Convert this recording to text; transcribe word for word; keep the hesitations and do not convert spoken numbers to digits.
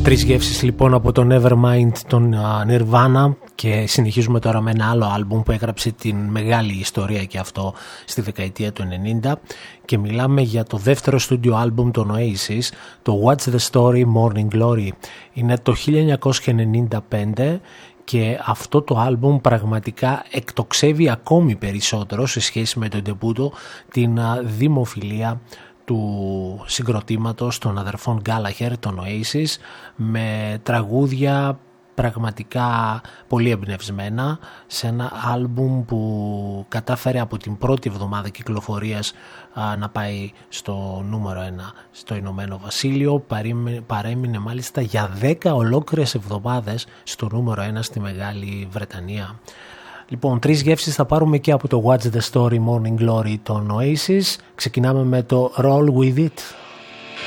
Τρεις γεύσεις λοιπόν από το Nevermind των Nirvana και συνεχίζουμε τώρα με ένα άλλο άλμπουμ που έγραψε την μεγάλη ιστορία και αυτό στη δεκαετία του ενενήντα και μιλάμε για το δεύτερο στούντιο άλμπουμ των Oasis, το What's the Story Morning Glory. Είναι το χίλια εννιακόσια ενενήντα πέντε και αυτό το άλμπουμ πραγματικά εκτοξεύει ακόμη περισσότερο σε σχέση με τον ντεμπούτο την δημοφιλία του συγκροτήματος των αδερφών Gallagher, των Oasis, με τραγούδια πραγματικά πολύ εμπνευσμένα σε ένα άλμπουμ που κατάφερε από την πρώτη εβδομάδα κυκλοφορίας α, να πάει στο νούμερο ένα στο Ηνωμένο Βασίλειο, παρέμεινε, παρέμεινε μάλιστα για δέκα ολόκληρες εβδομάδες στο νούμερο ένα στη Μεγάλη Βρετανία. Λοιπόν, τρεις γεύσεις θα πάρουμε και από το What's the Story Morning Glory των Oasis. Ξεκινάμε με το Roll With It.